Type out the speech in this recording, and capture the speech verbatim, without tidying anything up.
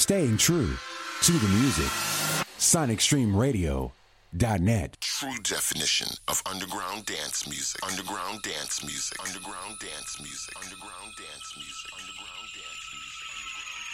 staying true to the music. Sonic Stream Radio dot net. True definition of underground dance music. Underground dance music. Underground dance music. Underground dance music. Underground dance music. Underground dance music.